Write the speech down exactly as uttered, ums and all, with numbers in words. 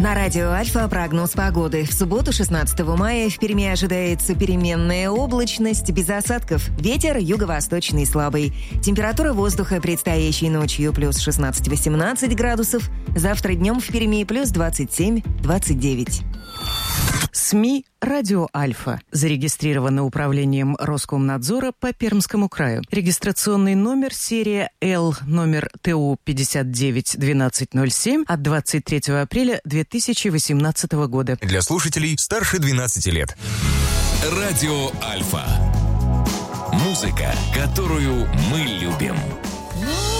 На радио Альфа прогноз погоды. В субботу, шестнадцатого мая, в Перми ожидается переменная облачность без осадков. Ветер юго-восточный слабый. Температура воздуха предстоящей ночью плюс шестнадцать-восемнадцать градусов. Завтра днем в Перми плюс двадцать семь - двадцать девять. СМИ «Радио Альфа». Зарегистрировано управлением Роскомнадзора по Пермскому краю. Регистрационный номер серия Л, номер ТУ пятьдесят девять двенадцать ноль семь от двадцать третьего апреля две тысячи восемнадцатого года. Для слушателей старше двенадцати лет. Радио Альфа. Музыка, которую мы любим.